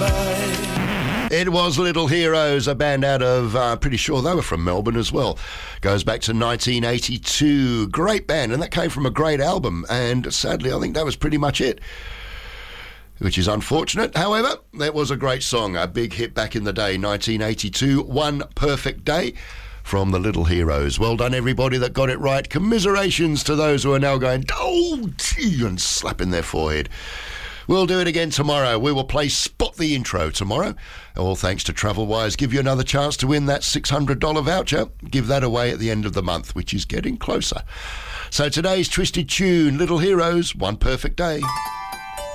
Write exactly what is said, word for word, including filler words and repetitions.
It was Little Heroes, a band out of, uh, pretty sure they were from Melbourne as well. Goes back to nineteen eighty-two. Great band, and that came from a great album, and sadly I think that was pretty much it, which is unfortunate. However, that was a great song, a big hit back in the day, nineteen eighty-two, One Perfect Day from the Little Heroes. Well done, everybody that got it right. Commiserations to those who are now going, oh, gee, and slapping their forehead. We'll do it again tomorrow. We will play Spot the Intro tomorrow. All thanks to TravelWise. Give you another chance to win that six hundred dollars voucher. Give that away at the end of the month, which is getting closer. So today's Twisted Tune, Little Heroes, One Perfect Day.